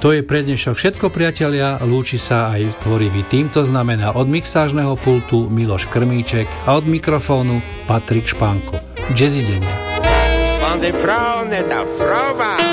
To je pre dnešok všetko, priatelia. Lúči sa aj tvorivý tým, to znamená od mixážneho pultu Miloš Krmíček a od mikrofónu Patrik Špánko. Jazzy denne. Van die Frau, net a Frau war.